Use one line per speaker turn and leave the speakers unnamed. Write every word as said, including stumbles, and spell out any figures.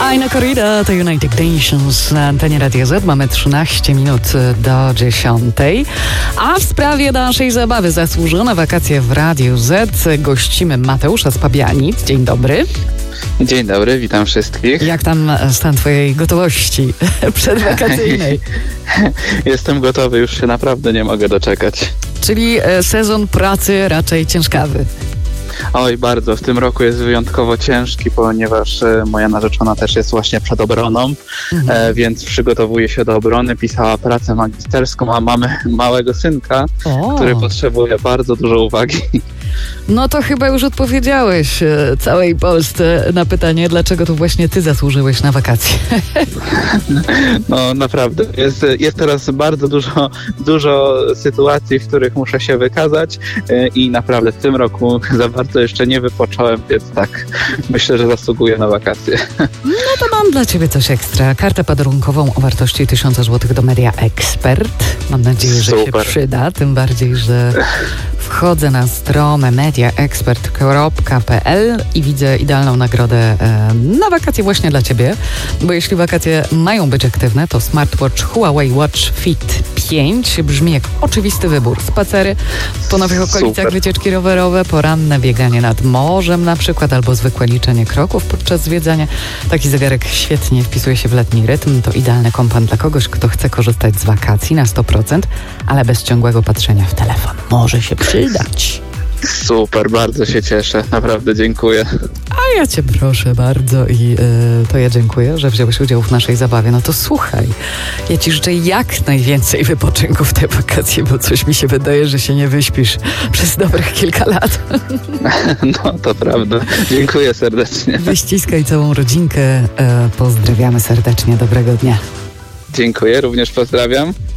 Aina Corrida to United Nations na antenie Radia Z. Mamy trzynaście minut do dziesiątej. A w sprawie naszej zabawy Zasłużone wakacje w Radiu Z gościmy Mateusza z Pabianic. Dzień dobry.
Dzień dobry, witam wszystkich.
Jak tam stan twojej gotowości przedwakacyjnej?
Jestem gotowy, już się naprawdę nie mogę doczekać.
Czyli sezon pracy raczej ciężkawy.
Oj, bardzo. W tym roku jest wyjątkowo ciężki, ponieważ e, moja narzeczona też jest właśnie przed obroną, mhm. e, więc przygotowuje się do obrony, pisała pracę magisterską, a mamy małego synka, o. który potrzebuje bardzo dużo uwagi.
No to chyba już odpowiedziałeś e, całej Polsce na pytanie, dlaczego to właśnie ty zasłużyłeś na wakacje.
No naprawdę. Jest, jest teraz bardzo dużo, dużo sytuacji, w których muszę się wykazać e, i naprawdę w tym roku za bardzo jeszcze nie wypocząłem, więc tak, myślę, że zasługuję na wakacje.
No to mam dla ciebie coś ekstra. Kartę podarunkową o wartości tysiąc złotych do Media Expert. Mam nadzieję, że Super. się przyda, tym bardziej, że wchodzę na stronę media expert kropka p l i widzę idealną nagrodę e, na wakacje właśnie dla ciebie, bo jeśli wakacje mają być aktywne, to smartwatch Huawei Watch Fit pięć brzmi jak oczywisty wybór. Spacery po nowych okolicach, Super. wycieczki rowerowe, poranne bieganie nad morzem na przykład, albo zwykłe liczenie kroków podczas zwiedzania. Taki zegarek świetnie wpisuje się w letni rytm. To idealny kompan dla kogoś, kto chce korzystać z wakacji na sto procent, ale bez ciągłego patrzenia w telefon. Może się przydać.
Super, bardzo się cieszę. Naprawdę dziękuję.
A ja cię proszę bardzo i yy, to ja dziękuję, że wziąłeś udział w naszej zabawie. No to słuchaj, ja ci życzę jak najwięcej wypoczynku w te wakacje, bo coś mi się wydaje, że się nie wyśpisz przez dobrych kilka lat.
No to prawda. Dziękuję serdecznie.
Wyściskaj całą rodzinkę. Yy, pozdrawiamy serdecznie. Dobrego dnia.
Dziękuję, również pozdrawiam.